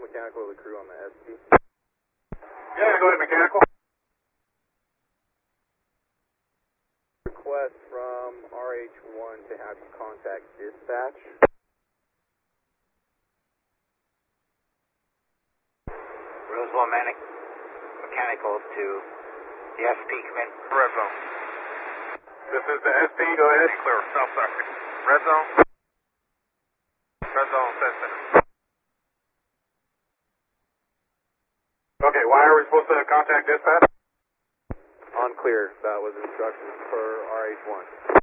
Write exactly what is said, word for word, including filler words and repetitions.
mechanical to the crew on the S P. Yeah, go ahead, mechanical. Request from R H one to have you contact dispatch. Rosewell Manic, mechanical to the S P, come in. Red zone. This is the S P, go ahead. Clear, south side. Red zone. Red zone, set center. Okay, why are we supposed to contact dispatch? On clear, that was instructions for R H one.